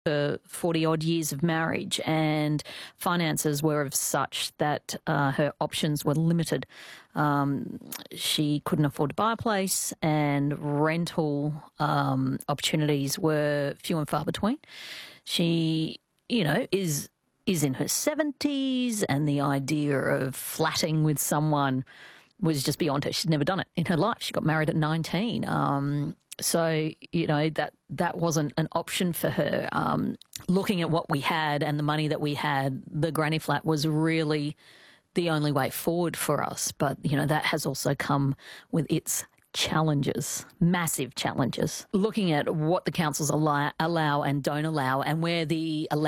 for 40-odd years of marriage, and finances were of such that her options were limited. She couldn't afford to buy a place, and rental opportunities were few and far between. She, is in her 70s, and the idea of flatting with someone was just beyond her. She'd never done it in her life. She got married at 19. So, that wasn't an option for her. Looking at what we had and the money that we had, the granny flat was really the only way forward for us. But, that has also come with its challenges, massive challenges. Looking at what the councils allow and don't allow, and where the